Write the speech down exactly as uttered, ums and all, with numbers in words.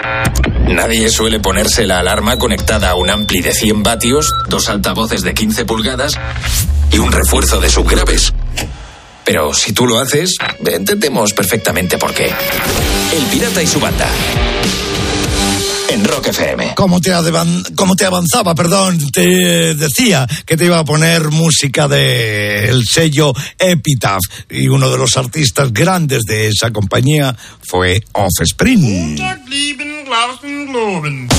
Nadie suele ponerse la alarma conectada a un ampli de cien vatios, dos altavoces de quince pulgadas y un refuerzo de subgraves. Pero si tú lo haces, entendemos perfectamente por qué. El Pirata y su banda. En Rock F M. Como te, adevan- como te avanzaba, perdón, te decía que te iba a poner música del sello Epitaph. Y uno de los artistas grandes de esa compañía fue Offspring.